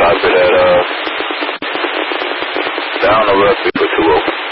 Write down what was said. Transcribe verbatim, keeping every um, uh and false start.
copy that. Uh, down the left for two oh.